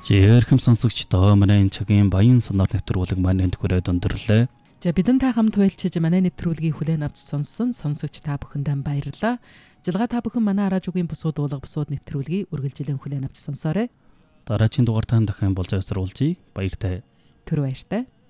Жирхэм сонсогчдоо манай цагийн баян санаар нэвтрүүлэг маань энд хүрээд өндөрлөө. За бидэн та хамт хуйлчиж манай нэвтрүүлгийг хүлээн авч сонссон сонсогч та бүхэндээ баярлалаа. Жилга та бүхэн манай радиогийн бусууд бусууд нэвтрүүлгийг үргэлжлэн хүлээн авч сонсоорой. Дараагийн дугаар тань дахин болж авсруулъя. Баяртай. Түр баяртай.